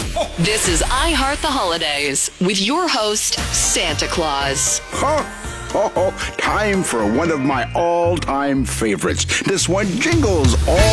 This is I Heart the Holidays with your host, Santa Claus. Time for one of my all-time favorites. This one jingles all